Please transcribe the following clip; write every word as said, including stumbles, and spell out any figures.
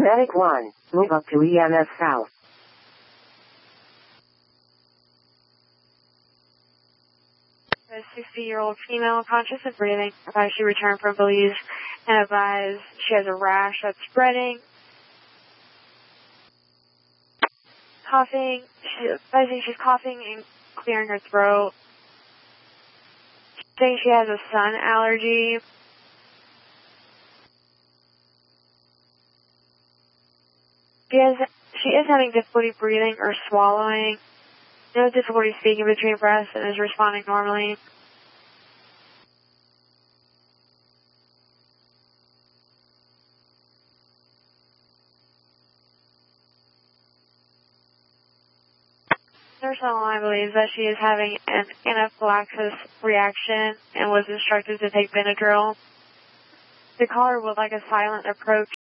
Medic one, move up to E M S South. A sixty-year-old female conscious of breathing. Advised she returned from Belize and advised she has a rash that's spreading. Coughing. She's advising she's coughing and clearing her throat. She's saying she has a sun allergy. She has she is having difficulty breathing or swallowing. No difficulty speaking between breaths and is responding normally. Nurse on the line believes that she is having an anaphylaxis reaction and was instructed to take Benadryl. The caller would like a silent approach